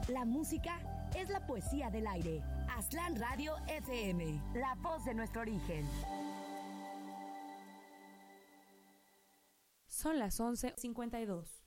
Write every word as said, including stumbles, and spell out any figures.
La música es la poesía del aire. Aztlán Radio F M, la voz de nuestro origen. Son las once cincuenta y dos.